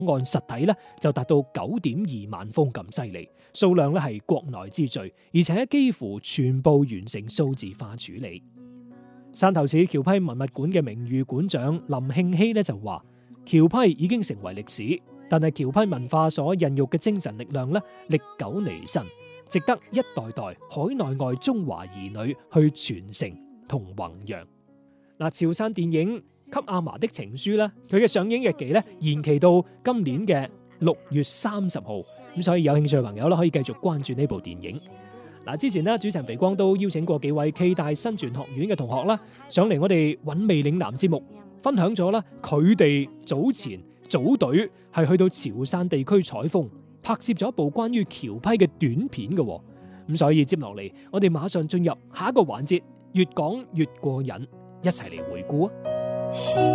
案實體咧就達到9.2萬封咁犀利，數量咧係國內之最，而且幾乎全部完成數字化處理。汕頭市僑批文物館嘅名譽館長林慶熙咧就話：僑批已經成為歷史，但係僑批文化所孕育嘅精神力量咧歷久彌新，值得一代代海內外中華兒女去傳承同弘揚。嗱，潮汕電影《給阿嫲的情書》咧，佢嘅上映日期咧延期到今年嘅6月30號，咁所以有興趣嘅朋友咧可以繼續關注呢部電影。嗱，之前咧主持人肥光都邀請過幾位暨大新傳學院嘅同學啦，上嚟我哋韻味嶺南節目，分享咗啦佢哋早前組隊係去到潮汕地區採風，拍攝咗一部關於僑批嘅短片嘅。咁所以接落嚟，我哋馬上進入下一個環節，越講越過癮，一齊嚟回顧啊！